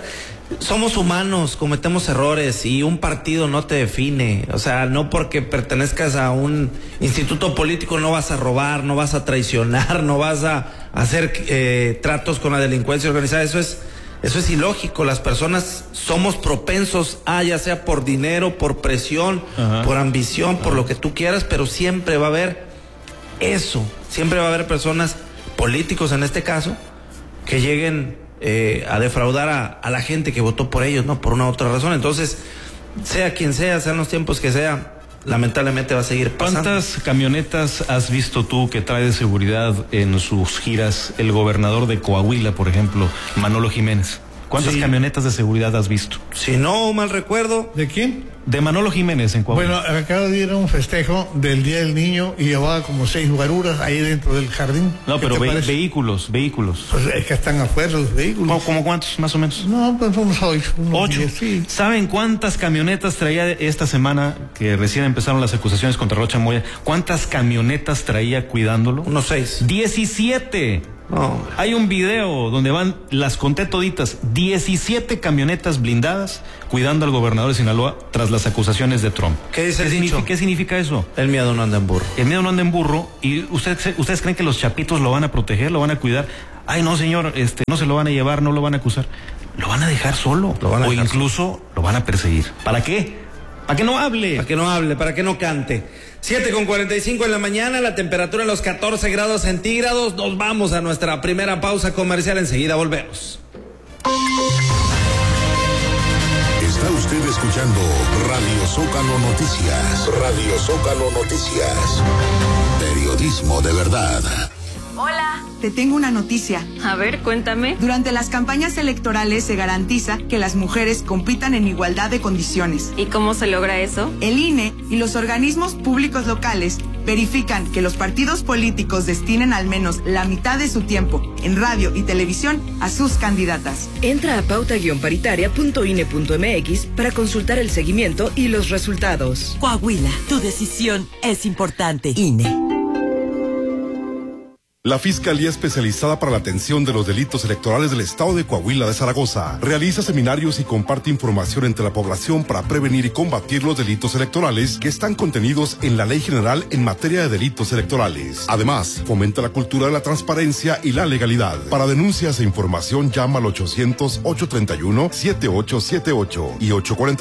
Somos humanos, cometemos errores y un partido no te define. O sea, no porque pertenezcas a un instituto político no vas a robar, no vas a traicionar, no vas a hacer tratos con la delincuencia organizada. Eso es ilógico. Las personas somos propensos a, ya sea por dinero, por presión, por ambición, por lo que tú quieras, pero siempre va a haber eso. Siempre va a haber personas, políticos en este caso, que lleguen a defraudar a la gente que votó por ellos, ¿no? Por una u otra razón. Entonces, sea quien sea, sean los tiempos que sea, lamentablemente va a seguir pasando.
¿Cuántas camionetas has visto tú que trae de seguridad en sus giras el gobernador de Coahuila, por ejemplo, Manolo Jiménez? ¿Cuántas camionetas de seguridad has visto?
Si no mal recuerdo.
¿De quién?
De Manolo Jiménez en Coahuila.
Bueno, acaba de ir a un festejo del Día del Niño y llevaba como 6 guaruras ahí dentro del jardín.
No, pero vehículos.
Pues es que están afuera los vehículos.
¿Cómo cuántos, más o menos?
No, pues unos 8.
8.
10, sí.
¿Saben cuántas camionetas traía esta semana, que recién empezaron las acusaciones contra Rocha Moya? ¿Cuántas camionetas traía cuidándolo?
Unos 6.
17. No. Hay un video donde van, las conté toditas, 17 camionetas blindadas cuidando al gobernador de Sinaloa tras las acusaciones de Trump.
¿Qué
significa eso?
El miedo no anda en burro.
El miedo no anda en burro. ¿Y ustedes creen que los chapitos lo van a proteger, lo van a cuidar? Ay, no, señor, no se lo van a llevar, no lo van a acusar. Lo van a dejar solo. O incluso lo van a perseguir. ¿Para qué? Para que no hable.
Para que no cante. 7:45 en la mañana, la temperatura en los 14 grados centígrados. Nos vamos a nuestra primera pausa comercial. Enseguida volvemos.
Está usted escuchando Radio Zócalo Noticias. Radio Zócalo Noticias. Periodismo de verdad.
Hola, te tengo una noticia.
A ver, cuéntame.
Durante las campañas electorales se garantiza que las mujeres compitan en igualdad de condiciones.
¿Y cómo se logra eso?
El INE y los organismos públicos locales verifican que los partidos políticos destinen al menos la mitad de su tiempo en radio y televisión a sus candidatas.
Entra a pauta-paritaria.ine.mx para consultar el seguimiento y los resultados.
Coahuila, tu decisión es importante. INE.
La Fiscalía Especializada para la Atención de los Delitos Electorales del Estado de Coahuila de Zaragoza realiza seminarios y comparte información entre la población para prevenir y combatir los delitos electorales que están contenidos en la Ley General en materia de delitos electorales. Además, fomenta la cultura de la transparencia y la legalidad. Para denuncias e información llama al 800-831-7878 y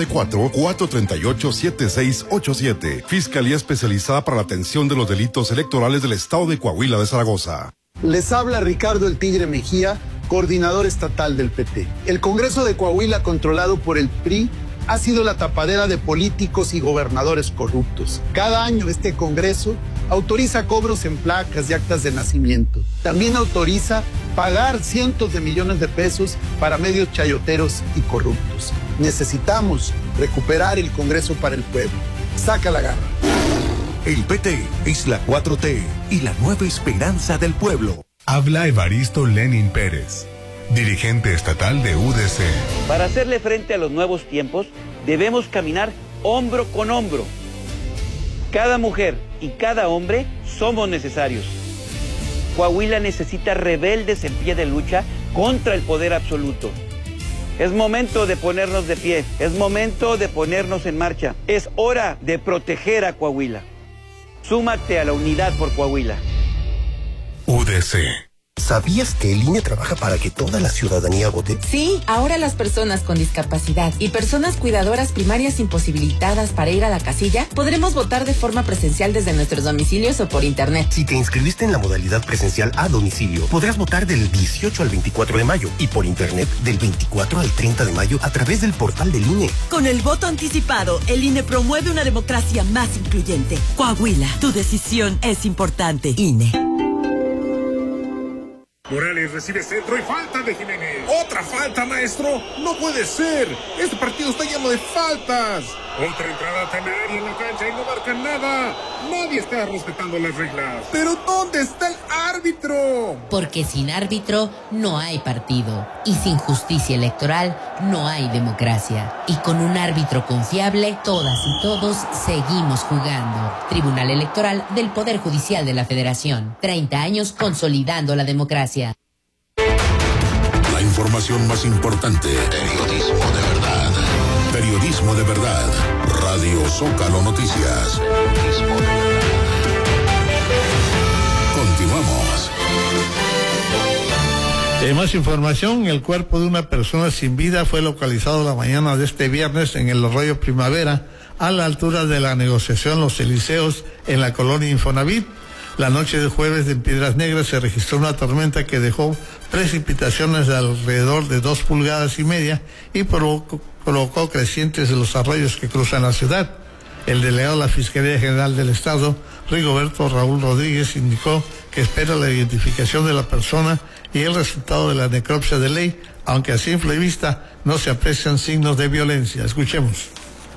844-438-7687. Fiscalía Especializada para la Atención de los Delitos Electorales del Estado de Coahuila de Zaragoza.
Les habla Ricardo el Tigre Mejía coordinador estatal del PT. El Congreso de Coahuila, controlado por el PRI, ha sido la tapadera de políticos y gobernadores corruptos. Cada año este Congreso autoriza cobros en placas y actas de nacimiento. También autoriza pagar cientos de millones de pesos para medios chayoteros y corruptos. Necesitamos recuperar el Congreso para el pueblo. Saca la garra.
El PT es la 4T y la nueva esperanza del pueblo.
Habla Evaristo Lenin Pérez, dirigente estatal de UDC.
Para hacerle frente a los nuevos tiempos, debemos caminar hombro con hombro. Cada mujer y cada hombre somos necesarios. Coahuila necesita rebeldes en pie de lucha contra el poder absoluto. Es momento de ponernos de pie, es momento de ponernos en marcha. Es hora de proteger a Coahuila. Súmate a la unidad por Coahuila.
UDC. ¿Sabías que el INE trabaja para que toda la ciudadanía vote?
Sí, ahora las personas con discapacidad y personas cuidadoras primarias imposibilitadas para ir a la casilla podremos votar de forma presencial desde nuestros domicilios o por internet.
Si te inscribiste en la modalidad presencial a domicilio, podrás votar del 18 al 24 de mayo y por internet del 24 al 30 de mayo a través del portal del INE.
Con el voto anticipado, el INE promueve una democracia más incluyente. Coahuila, tu decisión es importante. INE.
Morales recibe centro y falta de Jiménez. ¡Otra falta, maestro! ¡No puede ser! ¡Este partido está lleno de faltas! Otra entrada temeraria en la cancha y no marcan nada. Nadie está respetando las reglas. ¿Pero dónde está el árbitro?
Porque sin árbitro no hay partido. Y sin justicia electoral no hay democracia. Y con un árbitro confiable, todas y todos seguimos jugando. Tribunal Electoral del Poder Judicial de la Federación. 30 años consolidando la democracia.
La información más importante. Periodismo de verdad. Periodismo de verdad. Radio Zócalo Noticias. Periodismo de verdad. Continuamos.
Más información, el cuerpo de una persona sin vida fue localizado la mañana de este viernes en el Arroyo Primavera, a la altura de la negociación Los Elíseos, en la colonia Infonavit. La noche de jueves en Piedras Negras se registró una tormenta que dejó precipitaciones de alrededor de 2,5 pulgadas y provocó crecientes de los arroyos que cruzan la ciudad. El delegado de la Fiscalía General del Estado, Rigoberto Raúl Rodríguez, indicó que espera la identificación de la persona y el resultado de la necropsia de ley, aunque a simple vista no se aprecian signos de violencia. Escuchemos.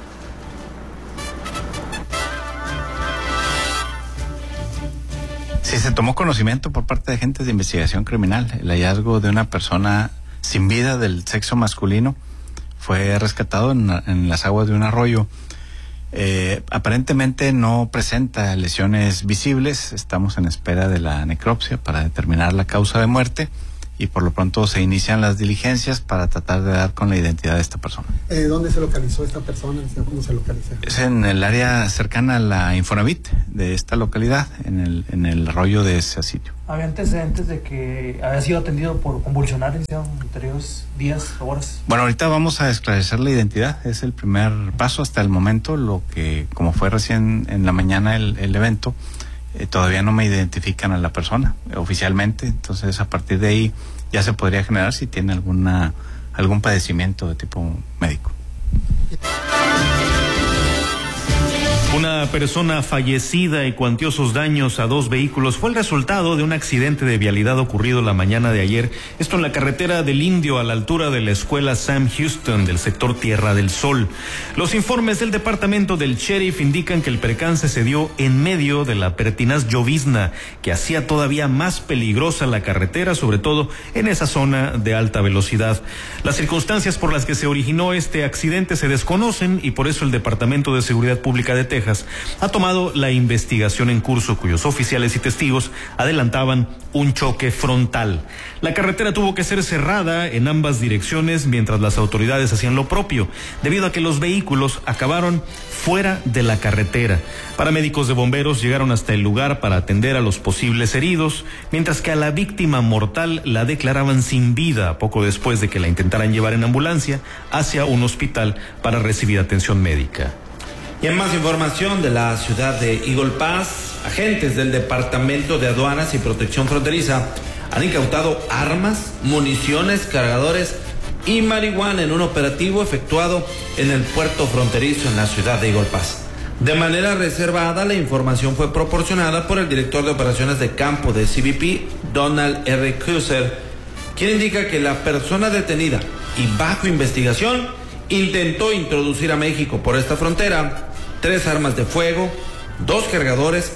Sí, se tomó conocimiento por parte de agentes de investigación criminal el hallazgo de una persona sin vida del sexo masculino. Fue rescatado en las aguas de un arroyo. Aparentemente no presenta lesiones visibles. Estamos en espera de la necropsia para determinar la causa de muerte y por lo pronto se inician las diligencias para tratar de dar con la identidad de esta persona.
¿Dónde se localizó esta persona? ¿Cómo se localiza?
Es en el área cercana a la Infonavit de esta localidad, en el arroyo de ese sitio.
¿Había antecedentes de que había sido atendido por convulsionar en anteriores días o horas?
Bueno, ahorita vamos a esclarecer la identidad. Es el primer paso hasta el momento. Como fue recién en la mañana el evento, todavía no me identifican a la persona oficialmente. Entonces, a partir de ahí ya se podría generar si tiene algún padecimiento de tipo médico.
Una persona fallecida y cuantiosos daños a 2 vehículos fue el resultado de un accidente de vialidad ocurrido la mañana de ayer. Esto en la carretera del Indio, a la altura de la escuela Sam Houston del sector Tierra del Sol. Los informes del departamento del sheriff indican que el percance se dio en medio de la pertinaz llovizna que hacía todavía más peligrosa la carretera, sobre todo en esa zona de alta velocidad. Las circunstancias por las que se originó este accidente se desconocen y por eso el Departamento de Seguridad Pública de Texas ha tomado la investigación en curso, cuyos oficiales y testigos adelantaban un choque frontal. La carretera tuvo que ser cerrada en ambas direcciones mientras las autoridades hacían lo propio, debido a que los vehículos acabaron fuera de la carretera. Paramédicos de bomberos llegaron hasta el lugar para atender a los posibles heridos, mientras que a la víctima mortal la declaraban sin vida poco después de que la intentaran llevar en ambulancia hacia un hospital para recibir atención médica.
Y en más información de la ciudad de Eagle Pass, agentes del Departamento de Aduanas y Protección Fronteriza han incautado armas, municiones, cargadores y marihuana en un operativo efectuado en el puerto fronterizo en la ciudad de Eagle Pass. De manera reservada, la información fue proporcionada por el director de operaciones de campo de CBP, Donald R. Cruiser, quien indica que la persona detenida y bajo investigación intentó introducir a México por esta frontera 3 armas de fuego, 2 cargadores,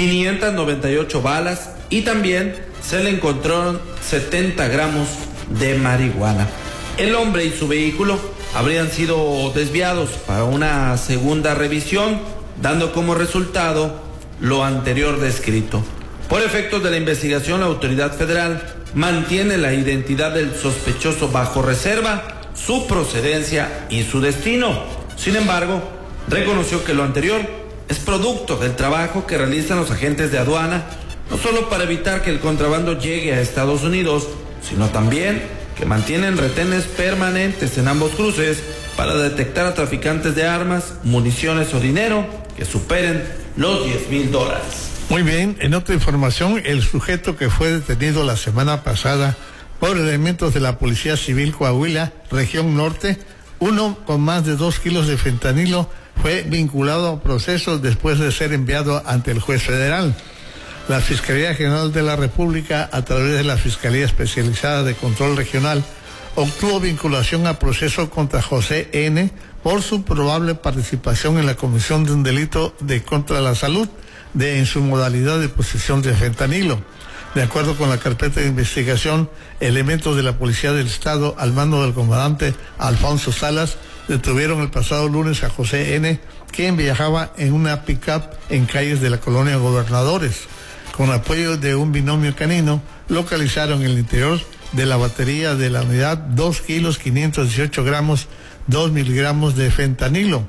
598 balas y también se le encontraron 70 gramos de marihuana. El hombre y su vehículo habrían sido desviados para una segunda revisión, dando como resultado lo anterior descrito. Por efectos de la investigación, la autoridad federal mantiene la identidad del sospechoso bajo reserva, su procedencia y su destino. Sin embargo, reconoció que lo anterior es producto del trabajo que realizan los agentes de aduana, no solo para evitar que el contrabando llegue a Estados Unidos, sino también que mantienen retenes permanentes en ambos cruces para detectar a traficantes de armas, municiones o dinero que superen los $10,000.
Muy bien, en otra información, el sujeto que fue detenido la semana pasada por elementos de la Policía Civil Coahuila, región norte, uno con más de 2 kilos de fentanilo, fue vinculado a procesos después de ser enviado ante el juez federal. La Fiscalía General de la República, a través de la Fiscalía Especializada de Control Regional, obtuvo vinculación a proceso contra José N. por su probable participación en la comisión de un delito de contra la salud en su modalidad de posesión de fentanilo. De acuerdo con la carpeta de investigación, elementos de la Policía del Estado, al mando del comandante Alfonso Salas, detuvieron el pasado lunes a José N., quien viajaba en una pick-up en calles de la colonia Gobernadores. Con apoyo de un binomio canino, localizaron en el interior de la batería de la unidad 2 kilos 518 gramos, 2 miligramos de fentanilo.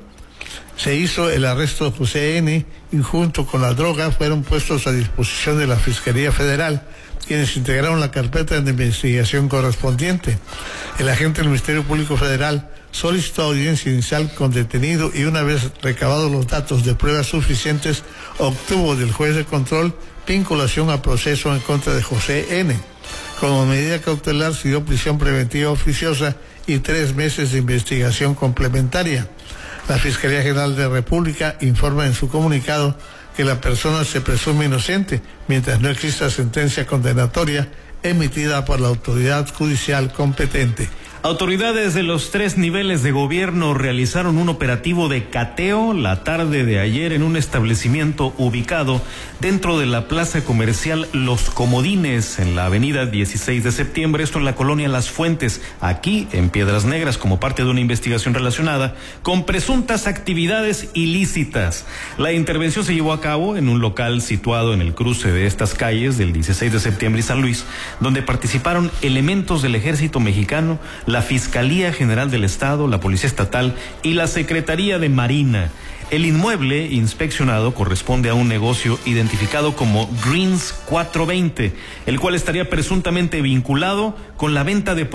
Se hizo el arresto de José N. y junto con la droga fueron puestos a disposición de la Fiscalía Federal, quienes integraron la carpeta de investigación correspondiente. El agente del Ministerio Público Federal solicitó audiencia inicial con detenido y una vez recabados los datos de pruebas suficientes, obtuvo del juez de control vinculación a proceso en contra de José N. Como medida cautelar se dio prisión preventiva oficiosa y 3 meses de investigación complementaria. La Fiscalía General de la República informa en su comunicado que la persona se presume inocente mientras no exista sentencia condenatoria emitida por la autoridad judicial competente.
Autoridades de los 3 niveles de gobierno realizaron un operativo de cateo la tarde de ayer en un establecimiento ubicado dentro de la plaza comercial Los Comodines en la avenida 16 de septiembre, esto en la colonia Las Fuentes, aquí en Piedras Negras, como parte de una investigación relacionada con presuntas actividades ilícitas. La intervención se llevó a cabo en un local situado en el cruce de estas calles del 16 de septiembre y San Luis, donde participaron elementos del Ejército Mexicano, la Fiscalía General del Estado, la Policía Estatal y la Secretaría de Marina. El inmueble inspeccionado corresponde a un negocio identificado como Greens 420, el cual estaría presuntamente vinculado con la venta de